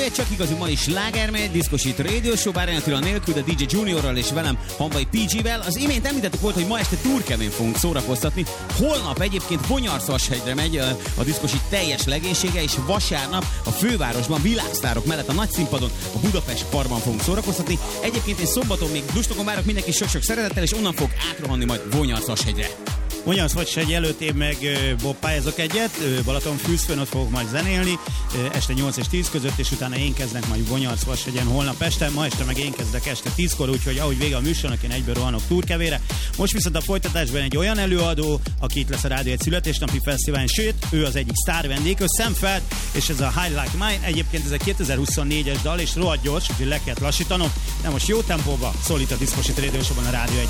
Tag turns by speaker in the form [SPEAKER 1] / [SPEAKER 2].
[SPEAKER 1] Rádió egy csak igazi mai slágermegy, diszkosít Radio Show, Bárányi Attila nélkül, de DJ Juniorral és velem, Hamvai PG-vel. Az imént említettük volt, hogy ma este Turk Kevin fogunk szórakoztatni. Holnap egyébként Bonyarszarshegyre megy a diszkosít teljes legénysége, és vasárnap a fővárosban világsztárok mellett a nagy színpadon, a Budapest Parkban fogunk szórakoztatni. Egyébként én szombaton még Dustokon várok mindenki sok-sok szeretettel, és onnan fog átrohanni majd Bonyarszarshegyre.
[SPEAKER 2] Bonyarszarhegy előtt én meg pályázok egyet, Balatonfürdőn, ott fogok majd zenélni, este 8 és 10 között, és utána én kezdek majd Bonyarszarhegyen holnap este, ma este meg én kezdek este 10-kor, úgyhogy ahogy vége a műsornak, én egyből rohanok Turkevére. Most viszont a folytatásban egy olyan előadó, aki itt lesz a Rádió egy születésnapi fesztiválon, sőt, ő az egyik sztár vendég, ő Sam Feldt, és ez a High Like Mine, egyébként ez a 2024-es dal, és rohadt gyors, úgyhogy le kellett lassítanom, de most jó tempóba szólít a Diszkosít Radio Show-ban a Rádió 1.